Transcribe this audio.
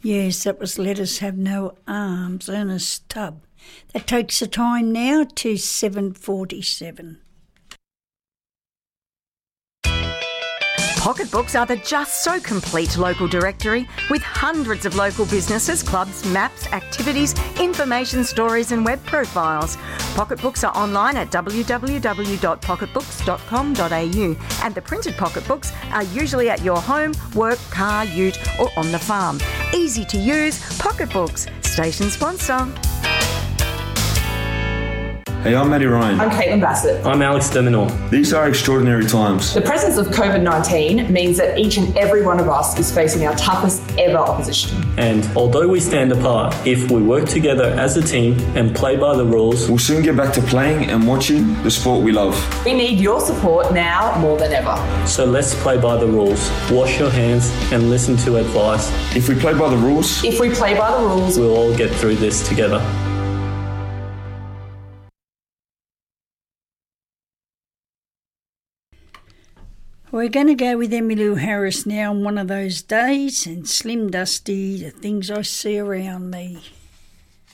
Yes, that was Let Us Have No Arms, Ernest Tubb. That takes the time now to 7:47. Pocketbooks are the just so complete local directory with hundreds of local businesses, clubs, maps, activities, information stories and web profiles. Pocketbooks are online at www.pocketbooks.com.au and the printed pocketbooks are usually at your home, work, car, ute or on the farm. Easy to use, Pocketbooks, station sponsor. Hey, I'm Matty Ryan. I'm Caitlin Bassett. I'm Alex Deminor. These are extraordinary times. The presence of COVID-19 means that each and every one of us is facing our toughest ever opposition. And although we stand apart, if we work together as a team and play by the rules, we'll soon get back to playing and watching the sport we love. We need your support now more than ever. So let's play by the rules, wash your hands and listen to advice. If we play by the rules, we'll all get through this together. We're going to go with Emmylou Harris now on One of Those Days and Slim Dusty, The Things I See Around Me.